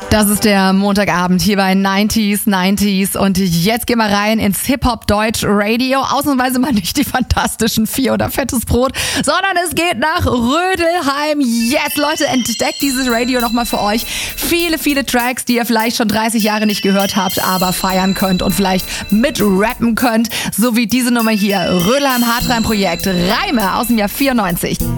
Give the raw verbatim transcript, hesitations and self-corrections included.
Das ist der Montagabend hier bei neunziger neunzig und jetzt gehen wir rein ins Hip-Hop-Deutsch-Radio. Ausnahmsweise mal nicht die fantastischen Vier oder Fettes Brot, sondern es geht nach Rödelheim. Yes, Leute, entdeckt dieses Radio nochmal für euch. Viele, viele Tracks, die ihr vielleicht schon dreißig Jahre nicht gehört habt, aber feiern könnt und vielleicht mitrappen könnt. So wie diese Nummer hier, Rödelheim Hardreim Projekt, Reime aus dem Jahr vierundneunzig.